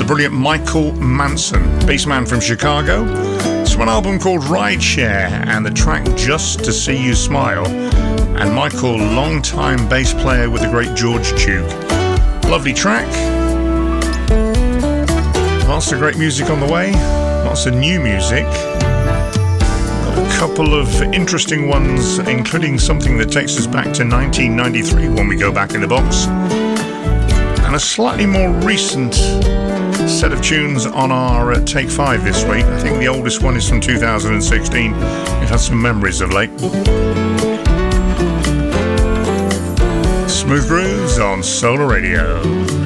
brilliant Michael Manson, bassman from Chicago. It's one album called Rideshare and the track Just to See You Smile. And Michael, long-time bass player with the great George Duke. Lovely track. Lots of great music on the way. Lots of new music. Got a couple of interesting ones, including something that takes us back to 1993 when we go back in the box. And a slightly more recent set of tunes on our Take 5 this week. I think the oldest one is from 2016. It has some memories of late. Smooth Grooves on Solar Radio.